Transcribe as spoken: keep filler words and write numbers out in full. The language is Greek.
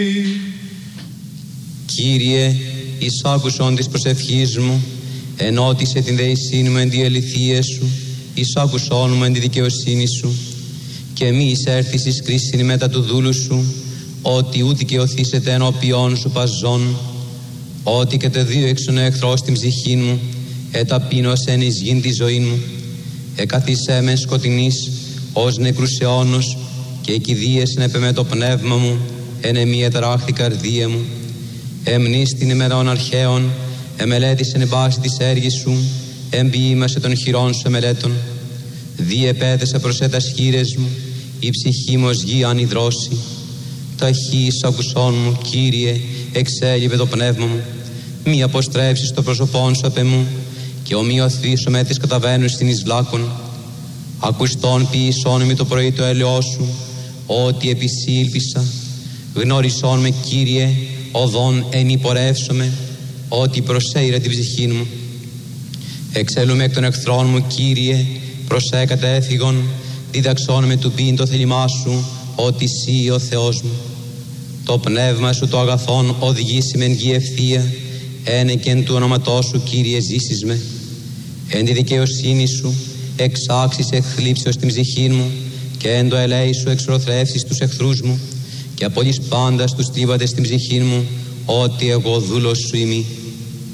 Κύριε, εις άκουσον της προσευχής μου, ενώτισε την δεησύνη μου εν τη αληθείες σου, εις άκουσον μου εν τη δικαιοσύνη σου, και μη εισέρθεις εις κρίσιν μετά του δούλου σου, ότι ούτε και οθήσετε ενώπιόν σου παζών, ότι και το δύο έξον ο εχθρός στην ψυχή μου, εταπείνωσεν εις γην τη ζωή μου, εκαθίσέ μεν σκοτεινής ως νεκρούς αιώνος, και εκηδίεσεν επ' με το πνεύμα μου, εν εμή ετράχθη καρδία μου. Εμνείς την ημερών αρχαίων, εμελέτησεν πάση της έργης σου, εμποιήμασε των χειρών σου εμελέτων. Διεπέδεσα προς έτας χείρες μου, η ψυχή μου ως γη ανιδρώσει. Ταχύς ακουσών μου, Κύριε, εξέλιβε το πνεύμα μου. Μη αποστρέψεις το πρόσωπόν σου απ' εμού, και ομοιωθήσω με τις καταβαίνους στην εις βλάκων. Ακουστών ποιησών με το πρωί το έλεος σου, ότι επισήλπισα. Γνώρισόν με, Κύριε, οδόν ενυπορεύσομαι, ότι προσέειρε την ψυχή μου. Εξέλουμε εκ των εχθρών μου, Κύριε, προσέκατα έφυγον, διδαξόν με του πίν το θέλημά σου, ότι Συ ο Θεός μου. Το πνεύμα σου το αγαθόν οδηγήσει μεν γη ευθεία, ένε και εν του όνοματός σου, Κύριε, ζήσεις με. Εν τη δικαιοσύνη σου εξάξεις εχλήψεως την ψυχή μου, και εν το ελέη σου εξορθρεύσεις τους εχθρούς μου, και απολύς πάντα τους τρίβατες στην ψυχή μου, ότι εγώ δούλος σου είμαι.